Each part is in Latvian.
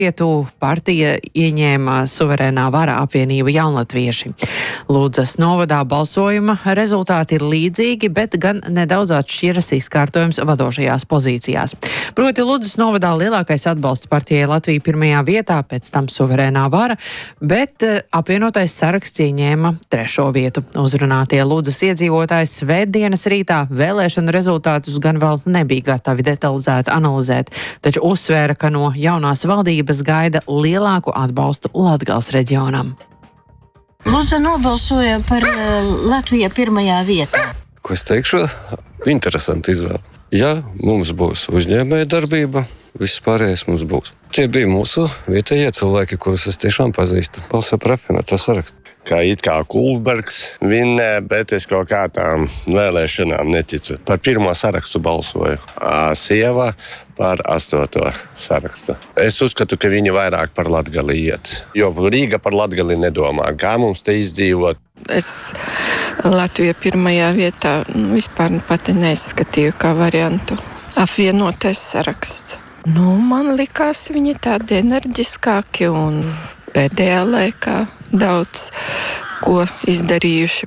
vietu partija ieņēma suverēnā vara apvienība Jaunlatvieši. Ludzas novadā balsojuma rezultāti ir līdzīgi, bet gan nedaudz atšķiras izkārtojums vadošajās pozīcijās. Proti Ludzas novadā lielākais atbalsts partijai Latvija pirmajā vietā, pēc tam suverēnā vara, bet apvienotais saraksts ieņēma 3. vietu. Uzrunātie Ludzas iedzīvotāji svētdienas rītā vēlēšanu rezultātus gan vēl nebija gatavi detalizēti analizēt, taču uzsvēra, ka no jaunās valdības gaida lielāku atbalstu Latgales reģionam. Ludza nobalsoja par Latviju pirmajā vietā. Ko es teikšu? Interesanti izvēle. Ja mums būs uzņēmēja darbība, viss pārējais mums būs. Tie bija mūsu vietējie cilvēki, kurus es tiešām pazīstu. Balsoja par apvienoto sarakstu. Kā it kā Kulbergs vinnē, bet es kaut kā tām vēlēšanām neticu. Par pirmo sarakstu balsoju. Sieva par 8. sarakstu. Es uzskatu, ka viņi vairāk par Latgali iet. Jo Rīga par Latgali nedomā. Kā mums te izdzīvot? Es Latviju pirmajā vietā vispār pati neizskatīju kā variantu. Apvienotais saraksts. Man likās viņi tādi enerģiskāki un pēdējā laikā daudz ko izdarījuši.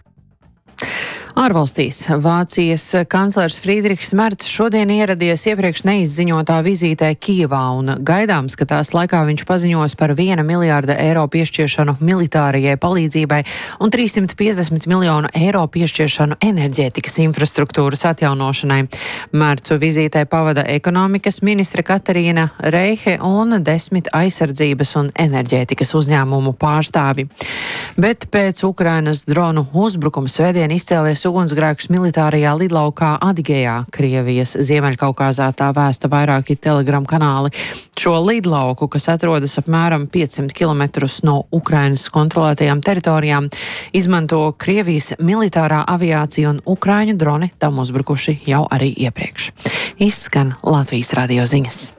Ārvalstīs Vācijas kanclers Friedrichs Merts šodien ieradies iepriekš neizziņotā vizītē Kijevā un gaidāms, ka tās laikā viņš paziņos par 1 miljārda eiro piešķiršanu militārajai palīdzībai un 350 miljonu eiro piešķiršanu enerģētikas infrastruktūras atjaunošanai. Mercu vizītē pavada ekonomikas ministre Katarīna Reihe un 10 aizsardzības un enerģētikas uzņēmumu pārstāvi. Bet pēc Ukrainas dronu uzbrukuma svētdien izcēlies ugunsgrēks militārajā lidlaukā Adigejā, Krievijas Ziemeļkaukāzā, tā vēsta vairāki Telegram kanāli. Šo lidlauku, kas atrodas apmēram 500 kilometrus no Ukrainas kontrolētajām teritorijām, izmanto Krievijas militārā aviācija un ukraiņu droni tam uzbrukuši jau arī iepriekš. Izskan Latvijas radio ziņas.